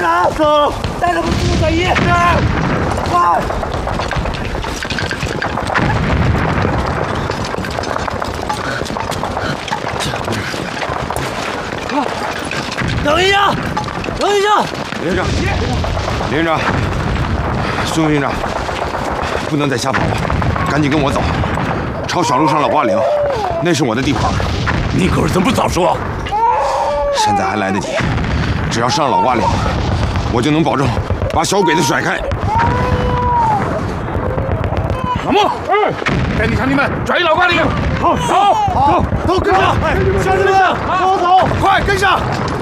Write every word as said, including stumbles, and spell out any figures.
人，走，带他们进入转移，是，快！等一下，等一下， 连长，连长，孙副营长，不能再瞎跑了，赶紧跟我走，朝小路上老瓜岭，那是我的地盘。 你可是怎么不早说？ 现在还来得及，只要上老瓜岭，我就能保证把小鬼子甩开。 老穆，嗯，带领乡亲们转移老瓜岭。好，走， 走，都跟上！乡亲们，跟我走， 快跟上！